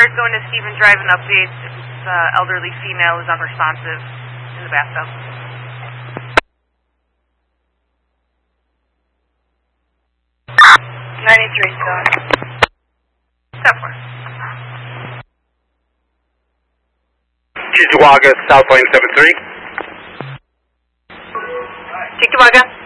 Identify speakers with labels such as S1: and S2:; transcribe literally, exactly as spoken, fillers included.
S1: start going to Stevens Drive and updates. This uh, elderly female is unresponsive in the bathtub.
S2: ninety-three, Scott.
S1: Step four.
S3: Cheektowaga, South Lane seven three.
S1: Cheektowaga.